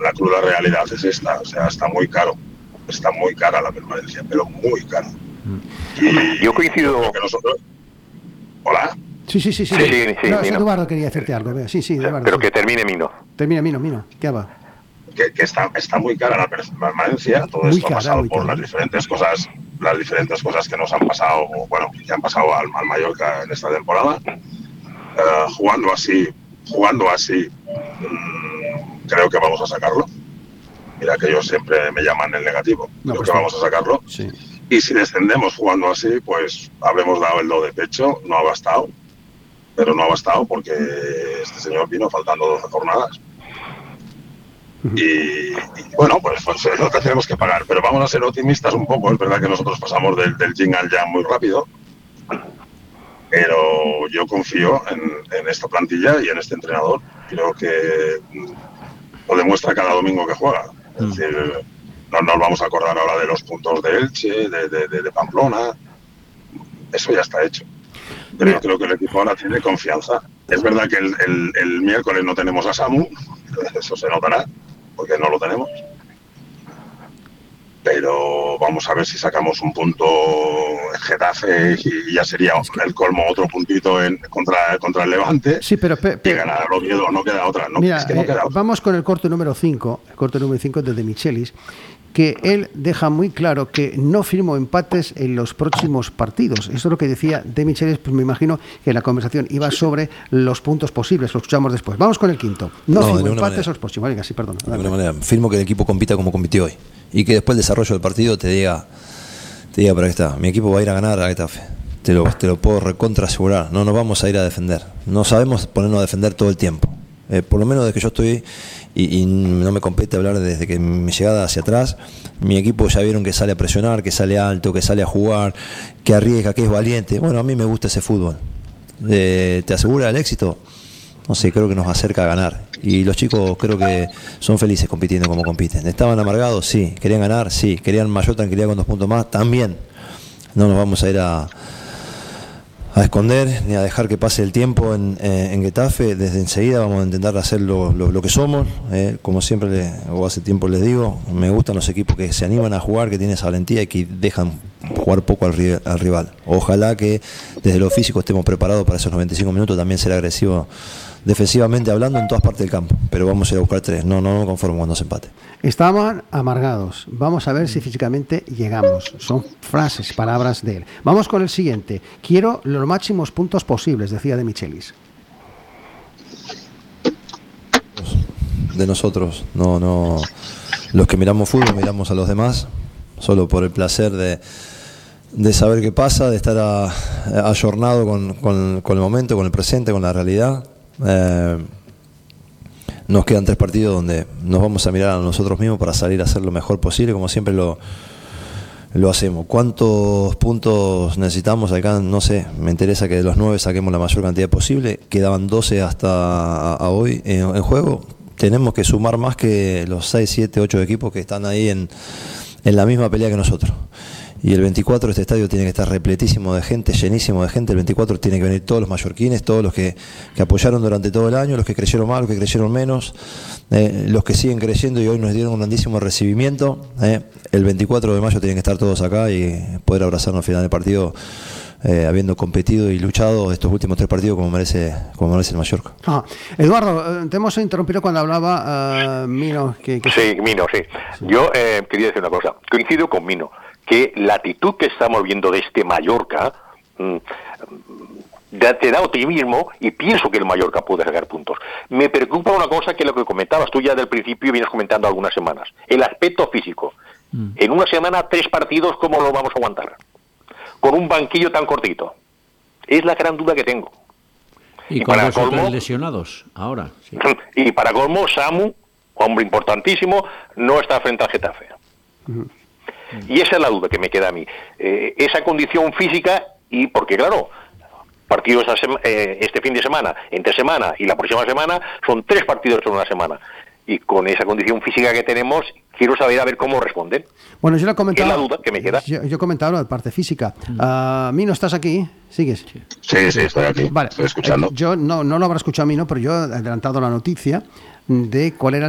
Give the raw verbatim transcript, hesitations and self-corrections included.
la cruda realidad es esta, o sea, está muy caro, está muy cara la permanencia, pero muy cara. Y yo coincido. Yo creo que nosotros... Hola. Sí, sí, sí, sí. sí, sí, sí no, Mino. Eduardo quería decirte algo. Sí, sí, Eduardo. Pero sí. que termine Mino. Termina, Mino, Mino. ¿Qué va? Que, que está, está muy cara la permanencia, todo muy esto cara, ha pasado por cara. las diferentes cosas, las diferentes cosas que nos han pasado, bueno, que han pasado al, al Mallorca en esta temporada. Uh, jugando así, jugando así, mmm, creo que vamos a sacarlo. Mira que ellos siempre me llaman el negativo, no, creo pues que sí. vamos a sacarlo. Sí. Y si descendemos jugando así, pues habremos dado el do de pecho, no ha bastado, pero no ha bastado porque este señor vino faltando doce jornadas. Y, y bueno, pues, pues es lo que tenemos que pagar, pero vamos a ser optimistas un poco. Es verdad que nosotros pasamos del, del yin al yang muy rápido, pero yo confío en, en esta plantilla y en este entrenador. Creo que lo demuestra cada domingo que juega. Es decir, no nos vamos a acordar ahora de los puntos de Elche, de, de, de, de Pamplona. Eso ya está hecho. Pero yo creo que el equipo ahora tiene confianza. Es verdad que el, el, el miércoles no tenemos a Samu, eso se notará, porque no lo tenemos. Pero vamos a ver si sacamos un punto en Getafe y ya sería es que... el colmo, otro puntito en, contra, contra el Levante. Sí, pero... Pe, pe, y ganar al Oviedo, no queda otra. No, mira, es que no eh, queda otra. Vamos con el corte número cinco, el corte número cinco de De Michelis, que él deja muy claro que no firmó empates en los próximos partidos. Eso es lo que decía De Michelis, pues me imagino que la conversación iba sobre los puntos posibles, lo escuchamos después. Vamos con el quinto. No, no firmó empates manera. en los próximos. Venga, sí, perdón. De alguna manera, firmo que el equipo compita como compitió hoy y que después el desarrollo del partido te diga, te diga, pero ahí está, mi equipo va a ir a ganar a Getafe. Te lo, te lo puedo recontra asegurar. No nos vamos a ir a defender. No sabemos ponernos a defender todo el tiempo. Eh, por lo menos desde que yo estoy, y, y no me compete hablar desde que mi llegada hacia atrás, mi equipo ya vieron que sale a presionar, que sale alto, que sale a jugar, que arriesga, que es valiente. Bueno, a mí me gusta ese fútbol. Eh, ¿Te asegura el éxito? No sé, creo que nos acerca a ganar. Y los chicos creo que son felices compitiendo como compiten. ¿Estaban amargados? Sí. ¿Querían ganar? Sí. ¿Querían mayor tranquilidad con dos puntos más? También. No nos vamos a ir a... a esconder ni a dejar que pase el tiempo en, eh, en Getafe. Desde enseguida vamos a intentar hacer lo, lo, lo que somos, eh, como siempre le, o hace tiempo les digo, me gustan los equipos que se animan a jugar, que tienen esa valentía y que dejan jugar poco al, al rival. Ojalá que desde lo físico estemos preparados para esos noventa y cinco minutos, también ser agresivo defensivamente hablando en todas partes del campo, pero vamos a ir a buscar tres, no, no me conformo cuando se empate. Estaban amargados, vamos a ver si físicamente llegamos, son frases, palabras de él. Vamos con el siguiente, quiero los máximos puntos posibles, decía De Michelis. De nosotros, no, no, los que miramos fútbol miramos a los demás, solo por el placer de de saber qué pasa, de estar ayornado con, con, con el momento, con el presente, con la realidad. Eh, nos quedan tres partidos donde nos vamos a mirar a nosotros mismos para salir a hacer lo mejor posible, como siempre lo, lo hacemos. ¿Cuántos puntos necesitamos acá? No sé, me interesa que de los nueve saquemos la mayor cantidad posible. Quedaban doce hasta a, a hoy en, en juego. Tenemos que sumar más que los seis, siete, ocho equipos que están ahí en, en la misma pelea que nosotros. Y el veinticuatro este estadio tiene que estar repletísimo de gente, llenísimo de gente. El veinticuatro tiene que venir todos los mallorquines, todos los que, que apoyaron durante todo el año, los que creyeron más, los que creyeron menos, eh, los que siguen creyendo y hoy nos dieron un grandísimo recibimiento. Eh. El veinticuatro de mayo tienen que estar todos acá y poder abrazarnos al final del partido, eh, habiendo competido y luchado estos últimos tres partidos como merece, como merece el Mallorca. Ah, Eduardo, te hemos interrumpido cuando hablaba uh, Mino. Que, que... Sí, Mino, sí. Yo eh, quería decir una cosa. Coincido con Mino, que la actitud que estamos viendo de este Mallorca mmm, te da optimismo y pienso que el Mallorca puede sacar puntos. Me preocupa una cosa que lo que comentabas tú ya del principio y vienes comentando algunas semanas, el aspecto físico. Mm. En una semana, tres partidos, ¿cómo lo vamos a aguantar? Con un banquillo tan cortito. Es la gran duda que tengo. Y, y con para colmo, lesionados ahora. Sí. Y para colmo, Samu, hombre importantísimo, no está frente al Getafe. Mm. Y esa es la duda que me queda a mí. Eh, esa condición física, y porque claro, partidos eh, este fin de semana, entre semana y la próxima semana, son tres partidos en una semana. Y con esa condición física que tenemos, quiero saber a ver cómo responden. Bueno, yo le comentaba. Es la duda que me queda. Yo, yo comentaba la parte física. Uh, Mino, ¿estás aquí? ¿Sigues? Sí, sí, estoy aquí. Vale. Estoy escuchando. Eh, yo no, no lo habrá escuchado Mino, pero yo he adelantado la noticia de cuál era